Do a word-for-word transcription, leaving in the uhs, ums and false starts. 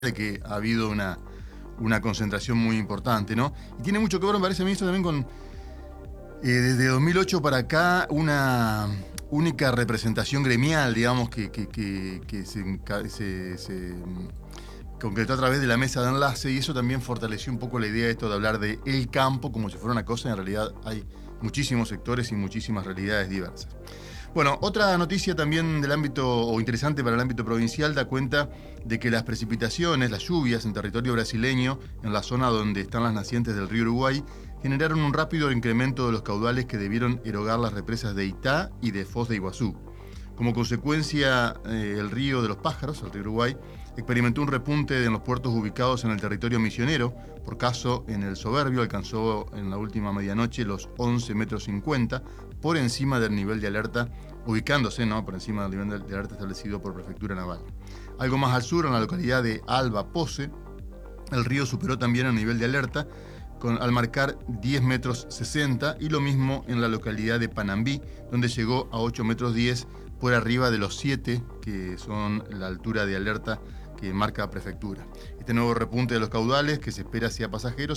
de que ha habido una, una concentración muy importante, ¿no? Y tiene mucho que ver, me parece a mí, esto también con, eh, desde dos mil ocho para acá, una única representación gremial, digamos, que, que, que, que se, se, se concretó a través de la mesa de enlace, y eso también fortaleció un poco la idea de esto de hablar de el campo como si fuera una cosa. En realidad hay muchísimos sectores y muchísimas realidades diversas. Bueno, otra noticia también del ámbito, o interesante para el ámbito provincial, da cuenta de que las precipitaciones, las lluvias en territorio brasileño, en la zona donde están las nacientes del río Uruguay, generaron un rápido incremento de los caudales que debieron erogar las represas de Itá y de Foz de Iguazú. Como consecuencia, eh, el río de los pájaros, el río Uruguay, experimentó un repunte en los puertos ubicados en el territorio misionero. Por caso, en el Soberbio alcanzó en la última medianoche los once metros cincuenta, por encima del nivel de alerta, ubicándose, ¿no?, por encima del nivel de alerta establecido por Prefectura Naval. Algo más al sur, en la localidad de Alba Pose, el río superó también el nivel de alerta con, al marcar diez metros sesenta, y lo mismo en la localidad de Panambí, donde llegó a ocho metros diez, por arriba de los siete, que son la altura de alerta que marca Prefectura. Este nuevo repunte de los caudales, que se espera sea pasajero,